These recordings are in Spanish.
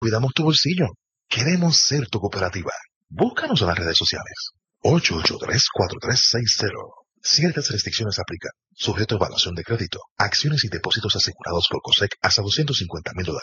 Cuidamos tu bolsillo. Queremos ser tu cooperativa. Búscanos en las redes sociales. 883-4360. Ciertas restricciones aplican. Sujeto a evaluación de crédito. Acciones y depósitos asegurados por COSEC hasta $250,000.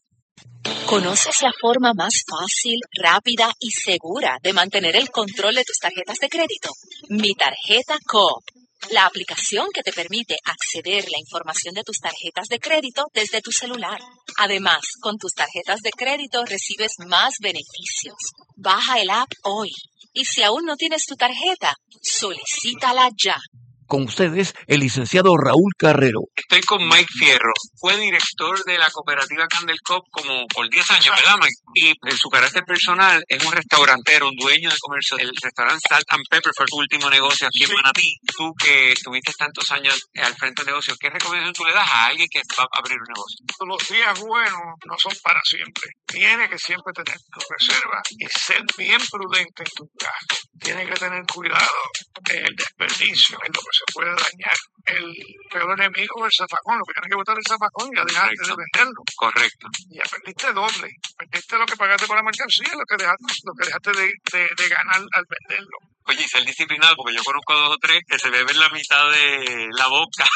¿Conoces la forma más fácil, rápida y segura de mantener el control de tus tarjetas de crédito? Mi Tarjeta Coop, la aplicación que te permite acceder a la información de tus tarjetas de crédito desde tu celular. Además, con tus tarjetas de crédito recibes más beneficios. Baja el app hoy. Y si aún no tienes tu tarjeta, solicítala ya. Con ustedes, el licenciado Raúl Carrero. Estoy con Mike Fierro. Fue director de la cooperativa Candelcop como por 10 años, ¿verdad, Mike? Y en su carácter personal es un restaurantero, un dueño de comercio. El restaurante Salt and Pepper fue su último negocio aquí en Manatí. Tú que estuviste tantos años al frente del negocio, ¿qué recomendación tú le das a alguien que va a abrir un negocio? Los días buenos no son para siempre. Tienes que siempre tener tus reservas y ser bien prudente en tus gastos. Tienes que tener cuidado en el desperdicio, en lo que se puede dañar. El peor enemigo es el zafacón. Lo que tienes que botar el zafacón y dejar de venderlo. Correcto. Ya perdiste doble. Perdiste lo que pagaste por la mercancía y lo que dejaste de ganar al venderlo. Oye, y ser disciplinado, porque yo conozco 2 o 3 que se beben la mitad de la boca.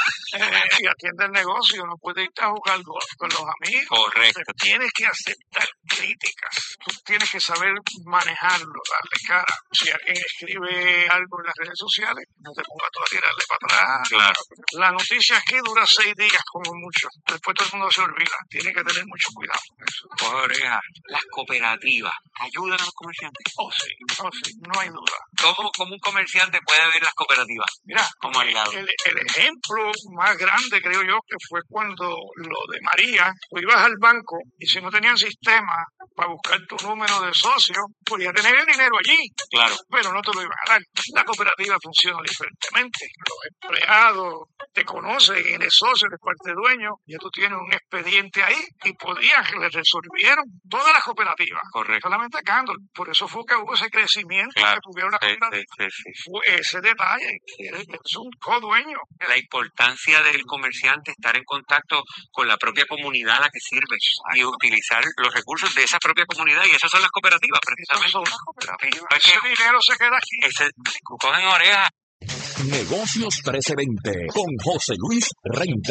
Y atiende el negocio, no puedes irte a jugar golf con los amigos. Correcto. Tienes que aceptar críticas. Tú tienes que saber manejarlo, darle cara. Si alguien escribe algo en las redes sociales, no te pongas tú a tirarle para atrás. Claro. La noticia aquí dura 6 días como mucho. Después todo el mundo se olvida. Tiene que tener mucho cuidado con eso. Oreja, las cooperativas ayudan a los comerciantes. Oh sí, no hay duda. Como un comerciante puede ver las cooperativas? Mira, como aliado. El ejemplo más grande, creo yo, que fue cuando lo de María, tú ibas al banco y si no tenían sistema para buscar tu número de socio, podías tener el dinero allí. Claro. Pero no te lo iban a dar. La cooperativa funciona diferentemente. Los empleados te conocen, eres socio, eres parte dueño, ya tú tienes un expediente ahí y le resolvieron todas las cooperativas. Correcto. Solamente Candor. Por eso fue que hubo ese crecimiento, claro. que tuvieron la cooperativa. Sí. Fue ese detalle, que es un codueño. La importancia del comerciante estar en contacto con la propia comunidad a la que sirve y utilizar los recursos de esa propia comunidad, y esas son las cooperativas, precisamente. Son las cooperativas. Ese dinero se queda aquí. Cogen orejas. Negocios 1320 con José Luis Renta.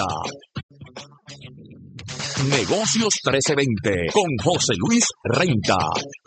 Negocios 1320 con José Luis Renta.